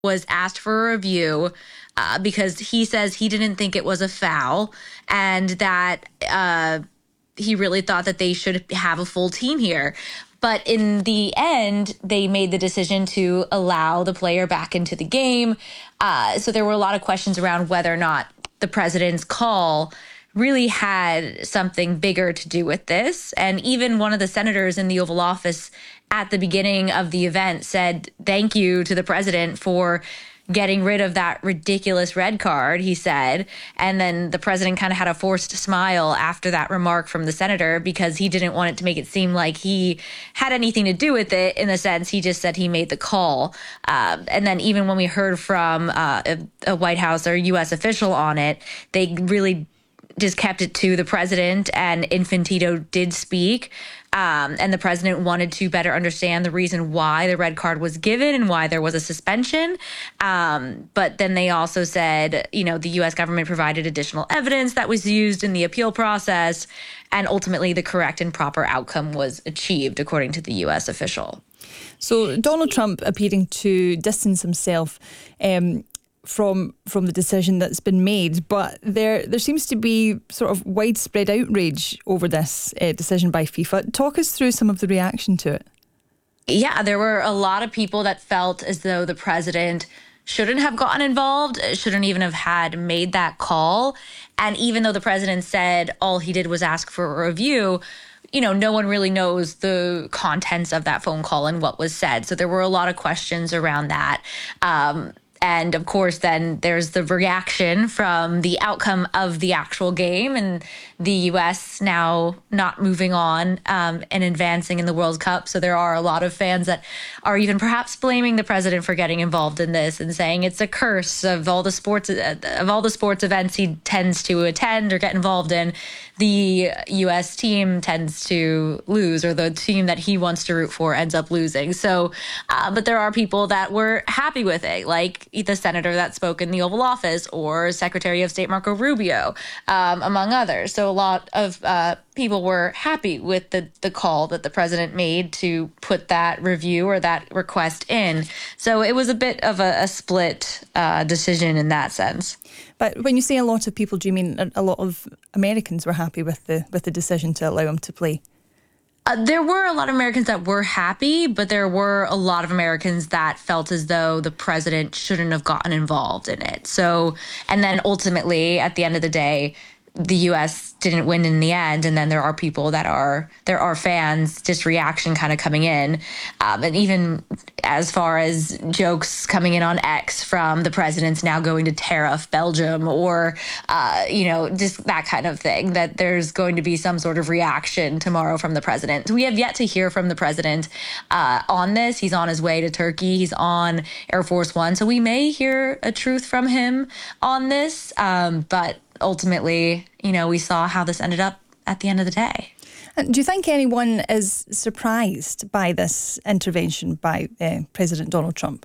was asked for a review because he says he didn't think it was a foul, and that he really thought that they should have a full team here. But in the end, they made the decision to allow the player back into the game. So there were a lot of questions around whether or not the president's call really had something bigger to do with this. And even one of the senators in the Oval Office at the beginning of the event said thank you to the president for getting rid of that ridiculous red card, he said. And then the president kind of had a forced smile after that remark from the senator because he didn't want it to make it seem like he had anything to do with it. In a sense, he just said he made the call. And then even when we heard from a White House or U.S. official on it, they really just kept it to the president, and Infantino did speak. And the president wanted to better understand the reason why the red card was given and why there was a suspension. But then they also said, the U.S. government provided additional evidence that was used in the appeal process, and ultimately the correct and proper outcome was achieved, according to the U.S. official. So Donald Trump appearing to distance himself from the decision that's been made, but there seems to be sort of widespread outrage over this decision by FIFA. Talk us through some of the reaction to it. Yeah, there were a lot of people that felt as though the president shouldn't have gotten involved, shouldn't even have had made that call. And even though the president said all he did was ask for a review, no one really knows the contents of that phone call and what was said. So there were a lot of questions around that. And of course, then there's the reaction from the outcome of the actual game and the U.S. now not moving on and advancing in the World Cup. So there are a lot of fans that are even perhaps blaming the president for getting involved in this and saying it's a curse of all the sports events he tends to attend or get involved in. The U.S. team tends to lose, or the team that he wants to root for ends up losing. So, but there are people that were happy with it, like the senator that spoke in the Oval Office or Secretary of State Marco Rubio, among others. So a lot of people were happy with the call that the president made to put that review or that request in. So it was a bit of a split decision in that sense. But when you say a lot of people, do you mean a lot of Americans were happy with the decision to allow him to play? There were a lot of Americans that were happy, but there were a lot of Americans that felt as though the president shouldn't have gotten involved in it. So, and then ultimately, at the end of the day, the U.S. didn't win in the end. And then there are people there are fans, just reaction kind of coming in. And even as far as jokes coming in on X from the president's now going to tear off Belgium or, just that kind of thing, that there's going to be some sort of reaction tomorrow from the president. We have yet to hear from the president on this. He's on his way to Turkey. He's on Air Force One. So we may hear a truth from him on this. But ultimately, we saw how this ended up at the end of the day. And do you think anyone is surprised by this intervention by President Donald Trump?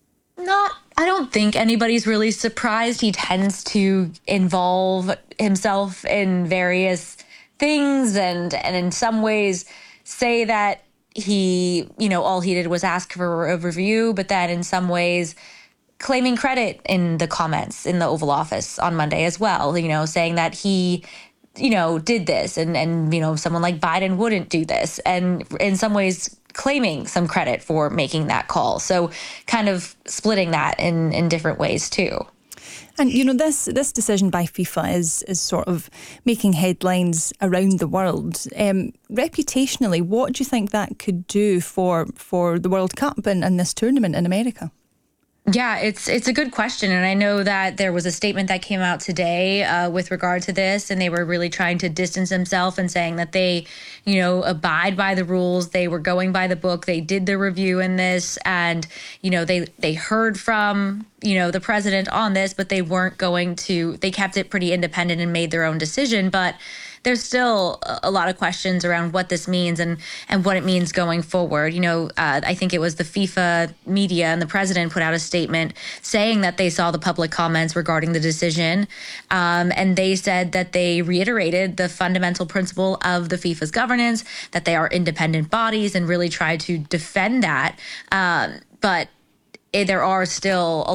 I don't think anybody's really surprised. He tends to involve himself in various things and in some ways say that he, all he did was ask for a review, but then in some ways claiming credit in the comments in the Oval Office on Monday as well, saying that he, did this and someone like Biden wouldn't do this. And in some ways claiming some credit for making that call. So kind of splitting that in different ways too. And, this decision by FIFA is sort of making headlines around the world. Reputationally, what do you think that could do for the World Cup and this tournament in America? Yeah, it's a good question. And I know that there was a statement that came out today with regard to this, and they were really trying to distance themselves and saying that they, abide by the rules. They were going by the book. They did the review in this, and, they heard from, the president on this, but they weren't going to, they kept it pretty independent and made their own decision. But there's still a lot of questions around what this means and what it means going forward. I think it was the FIFA media and the president put out a statement saying that they saw the public comments regarding the decision. And they said that they reiterated the fundamental principle of the FIFA's governance, that they are independent bodies, and really tried to defend that. But there are still a